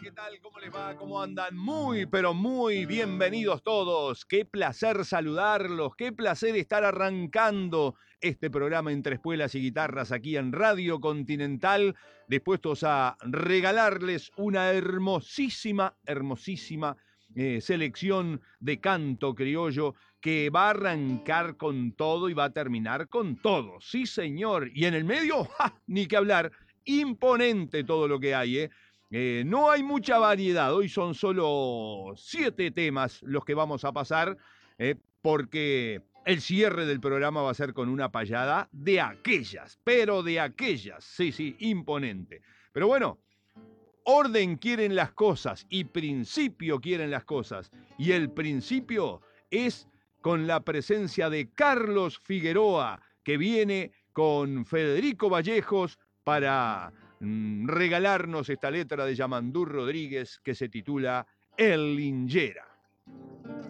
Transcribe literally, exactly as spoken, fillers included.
¿Qué tal? ¿Cómo les va? ¿Cómo andan? Muy, pero muy bienvenidos todos. Qué placer saludarlos, qué placer estar arrancando este programa Entre Espuelas y Guitarras aquí en Radio Continental, dispuestos a regalarles una hermosísima, hermosísima eh, selección de canto criollo que va a arrancar con todo y va a terminar con todo. Sí, señor. Y en el medio, ¡ja! Ni que hablar, imponente todo lo que hay, ¿eh? Eh, no hay mucha variedad, hoy son solo siete temas los que vamos a pasar, eh, porque el cierre del programa va a ser con una payada de aquellas, pero de aquellas, sí, sí, imponente. Pero bueno, orden quieren las cosas y principio quieren las cosas, y el principio es con la presencia de Carlos Figueroa, que viene con Federico Vallejos para regalarnos esta letra de Yamandú Rodríguez que se titula El Lingera.